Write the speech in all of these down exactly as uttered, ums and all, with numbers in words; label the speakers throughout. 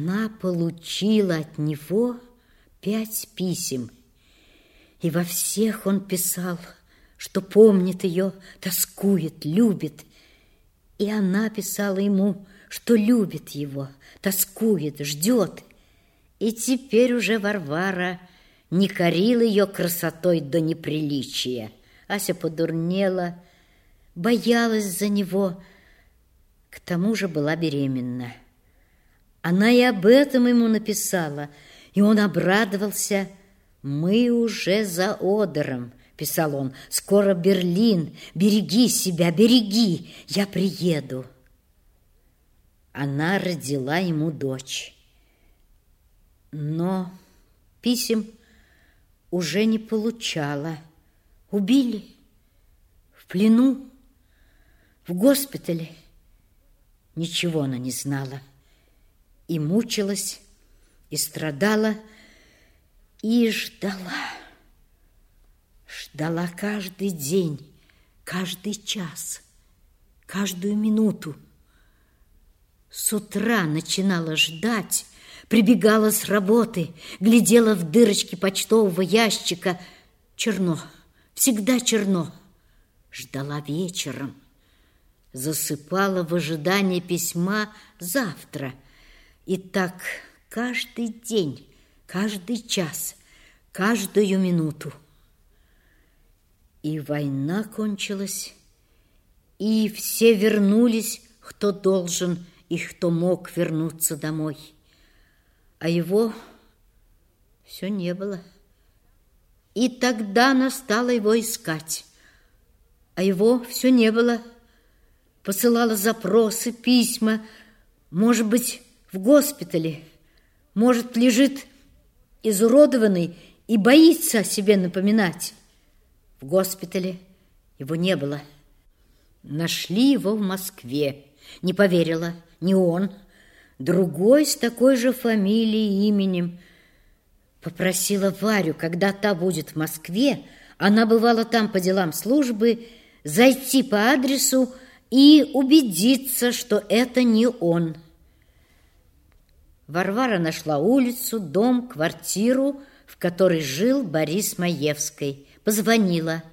Speaker 1: Она получила от него пять писем, и во всех он писал, что помнит ее, тоскует, любит. И она писала ему, что любит его, тоскует, ждет. И теперь уже Варвара не корила ее красотой до неприличия. Ася подурнела, боялась за него, к тому же была беременна. Она и об этом ему написала, и он обрадовался. «Мы уже за Одером», — писал он, — «скоро Берлин, береги себя, береги, я приеду». Она родила ему дочь, но писем уже не получала. Убили в плену, в госпитале. Ничего она не знала. И мучилась, и страдала, и ждала. Ждала каждый день, каждый час, каждую минуту. С утра начинала ждать, прибегала с работы, глядела в дырочки почтового ящика. Черно, всегда черно. Ждала вечером, засыпала в ожидании письма завтра. И так каждый день, каждый час, каждую минуту. И война кончилась, и все вернулись, кто должен и кто мог вернуться домой. А его все не было. И тогда она стала его искать, а его все не было. Посылала запросы, письма, может быть, в госпитале, может, лежит изуродованный и боится о себе напоминать. В госпитале его не было. Нашли его в Москве. Не поверила, не он. Другой с такой же фамилией и именем. Попросила Варю, когда та будет в Москве, она бывала там по делам службы, зайти по адресу и убедиться, что это не он. Варвара нашла улицу, дом, квартиру, в которой жил Борис Маевский. Позвонила.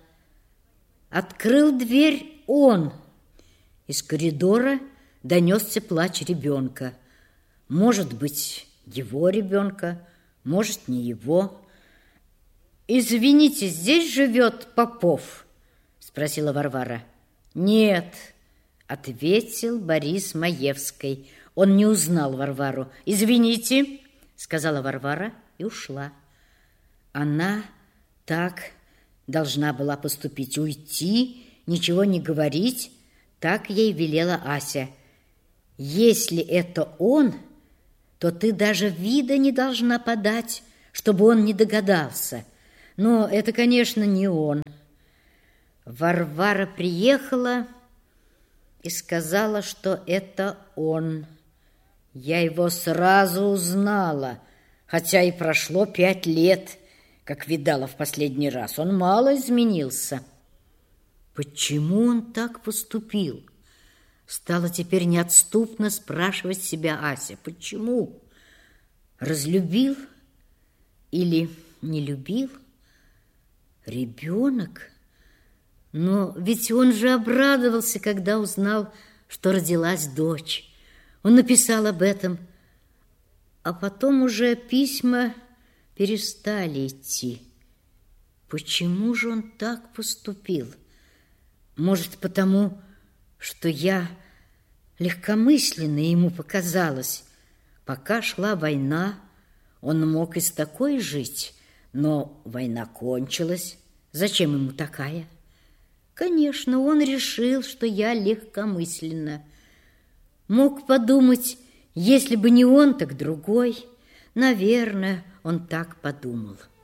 Speaker 1: Открыл дверь он. Из коридора донесся плач ребенка. Может быть, его ребенка, может, не его. «Извините, здесь живет Попов?» — спросила Варвара. «Нет», — ответил Борис Маевский. Он не узнал Варвару. «Извините», — сказала Варвара и ушла. Она так должна была поступить, уйти, ничего не говорить. Так ей велела Ася. «Если это он, то ты даже вида не должна подать, чтобы он не догадался. Но это, конечно, не он». Варвара приехала и сказала, что это он. Я его сразу узнала, хотя и прошло пять лет, как видала в последний раз. Он мало изменился. Почему он так поступил? Стала теперь неотступно спрашивать себя Ася. Почему? Разлюбил или не любил? Ребенок? Но ведь он же обрадовался, когда узнал, что родилась дочь. Он написал об этом, а потом уже письма перестали идти. Почему же он так поступил? Может, потому, что я легкомысленно ему показалась. Пока шла война, он мог и с такой жить, но война кончилась. Зачем ему такая? Конечно, он решил, что я легкомысленно. Мог подумать, если бы не он, так другой. Наверное, он так подумал.